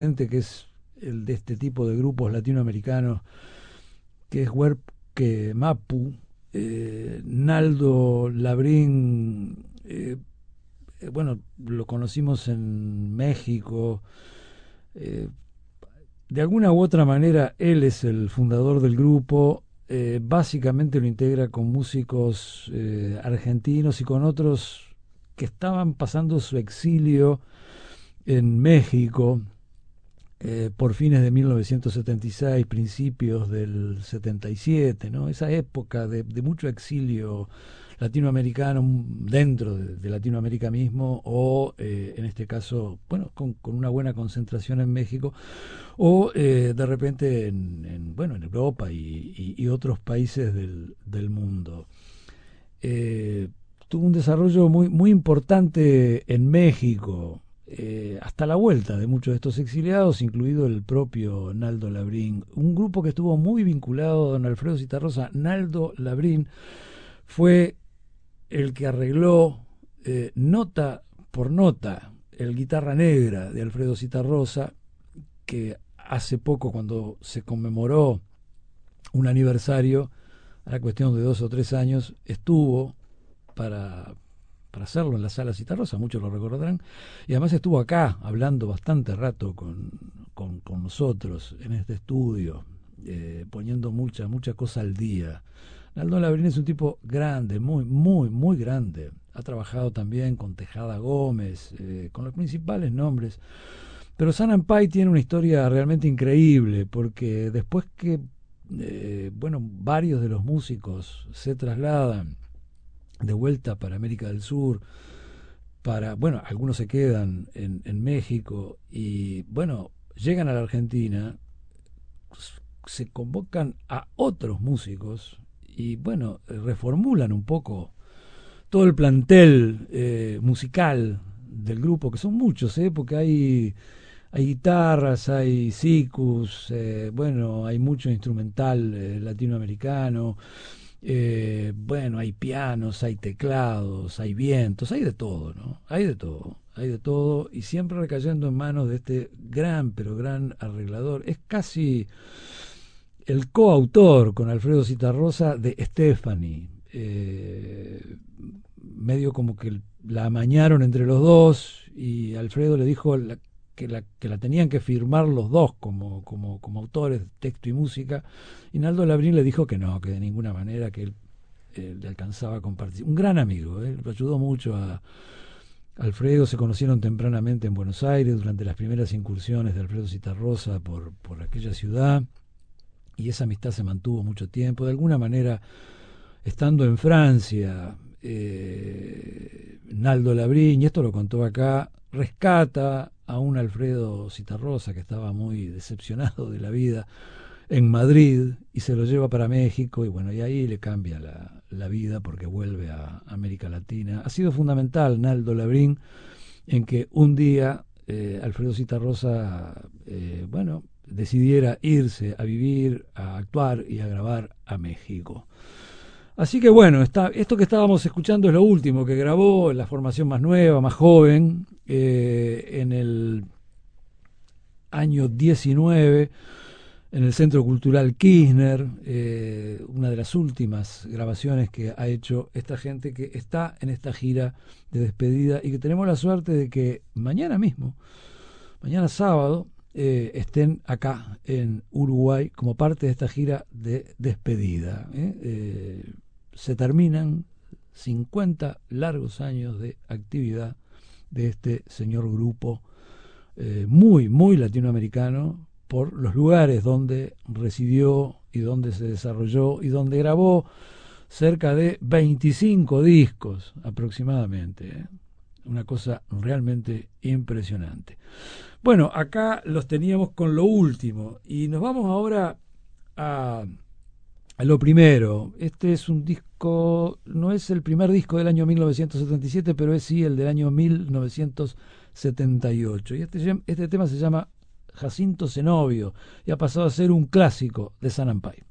que es el de este tipo de grupos latinoamericanos, que es Huerque Mapu, Naldo Labrín, bueno, lo conocimos en México. eh, de alguna u otra manera, él es el fundador del grupo. Básicamente lo integra con músicos argentinos y con otros que estaban pasando su exilio en México por fines de 1976, principios del 77, ¿no? Esa época de mucho exilio latinoamericano dentro de Latinoamérica mismo, o en este caso, bueno, con una buena concentración en México, o de repente bueno, en Europa y otros países del mundo. Eh, Tuvo un desarrollo muy importante en México, hasta la vuelta de muchos de estos exiliados, incluido el propio Naldo Labrín. Un grupo que estuvo muy vinculado a don Alfredo Zitarrosa. Naldo Labrín fue el que arregló nota por nota el Guitarra Negra de Alfredo Zitarrosa, que hace poco, cuando se conmemoró un aniversario, a la cuestión de 2 o 3 años, estuvo para, para hacerlo en la sala Citarrosa, muchos lo recordarán, y además estuvo acá hablando bastante rato con nosotros en este estudio, poniendo mucha cosa al día. Naldo Labrín es un tipo grande, muy grande. Ha trabajado también con Tejada Gómez, con los principales nombres. Pero Sanampai tiene una historia realmente increíble, porque después que bueno, varios de los músicos se trasladan de vuelta para América del Sur, bueno, algunos se quedan en México y, bueno, llegan a la Argentina, se convocan a otros músicos y, bueno, reformulan un poco todo el plantel musical del grupo, que son muchos, porque hay guitarras, hay sicus, bueno, hay mucho instrumental latinoamericano, bueno, hay pianos, hay teclados, hay vientos, hay de todo, ¿no? Hay de todo, y siempre recayendo en manos de este gran, pero gran arreglador. Es casi el coautor con Alfredo Zitarrosa de Stephanie. Medio como que la amañaron entre los dos y Alfredo le dijo que la tenían que firmar los dos como autores, texto y música, y Naldo Labrín le dijo que no, que de ninguna manera, que él le alcanzaba a compartir. Un gran amigo, lo ayudó mucho a Alfredo. Se conocieron tempranamente en Buenos Aires durante las primeras incursiones de Alfredo Zitarrosa por aquella ciudad, y esa amistad se mantuvo mucho tiempo. De alguna manera, estando en Francia, Naldo Labrín, y esto lo contó acá, rescata a un Alfredo Zitarrosa que estaba muy decepcionado de la vida en Madrid y se lo lleva para México, y bueno, y ahí le cambia la vida porque vuelve a América Latina. Ha sido fundamental Naldo Labrín en que un día Alfredo Zitarrosa, bueno, decidiera irse a vivir, a actuar y a grabar a México. Así que bueno, esto que estábamos escuchando es lo último que grabó en la formación más nueva, más joven, en el año 19, en el Centro Cultural Kirchner, una de las últimas grabaciones que ha hecho esta gente que está en esta gira de despedida, y que tenemos la suerte de que mañana mismo, mañana sábado, estén acá en Uruguay como parte de esta gira de despedida. Se terminan 50 largos años de actividad de este señor grupo, muy latinoamericano, por los lugares donde residió y donde se desarrolló y donde grabó cerca de 25 discos aproximadamente. Una cosa realmente impresionante. Bueno, acá los teníamos con lo último y nos vamos ahora a lo primero. Este es un disco, no es el primer disco del año 1977, pero es sí el del año 1978. Y este tema se llama Jacinto Zenobio y ha pasado a ser un clásico de San Ampay.